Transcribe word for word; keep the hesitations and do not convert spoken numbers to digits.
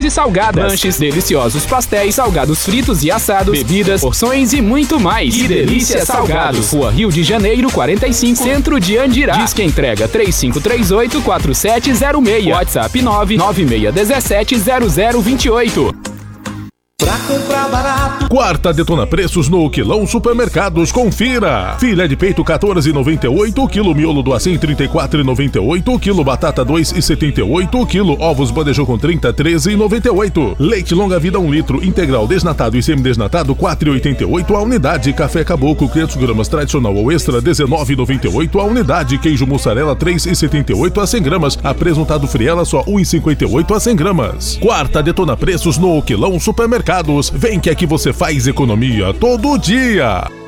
e salgadas, lanches, deliciosos pastéis, salgados fritos e assados, bebidas, porções e muito mais. Que delícia salgados! Rua Rio de Janeiro, quarenta e cinco, Centro de Andirá. Disque entrega três cinco três oito, quatro sete zero seis. WhatsApp nove nove seis um sete zero zero dois oito. Pra comprar barato. Quarta Detona Preços no Quilão Supermercados. Confira. Filé de peito quatorze reais e noventa e oito centavos, quilo miolo do Acém trinta e quatro reais e noventa e oito centavos, quilo batata dois reais e setenta e oito centavos, quilo ovos Bandejão com trinta, treze reais e noventa e oito centavos. Leite longa vida um litro, integral desnatado e semidesnatado quatro reais e oitenta e oito centavos a unidade. Café Caboclo quinhentos gramas tradicional ou extra dezenove reais e noventa e oito centavos a unidade. Queijo mussarela três reais e setenta e oito centavos a cem gramas. Apresentado Friela só um real e cinquenta e oito centavos a cem gramas. Quarta Detona Preços no Quilão Supermercados. Vem que aqui você faz economia todo dia.